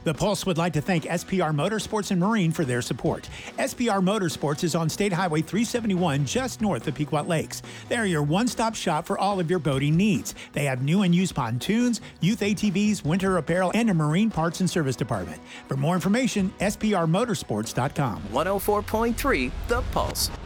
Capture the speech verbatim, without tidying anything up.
The Pulse would like to thank S P R Motorsports and Marine for their support. S P R Motorsports is on State Highway three seventy-one, just north of Pequot Lakes. They're your one-stop shop for all of your boating needs. They have new and used pontoons, youth A T Vs, winter apparel, and a marine parts and service department. For more information, S P R motorsports dot com. one oh four point three The Pulse.